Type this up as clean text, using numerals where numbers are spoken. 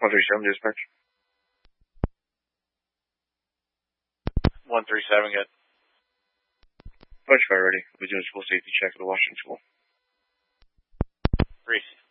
137 dispatch. 137, good. Punch car ready. We're doing a school safety check at the Washington School. Reese.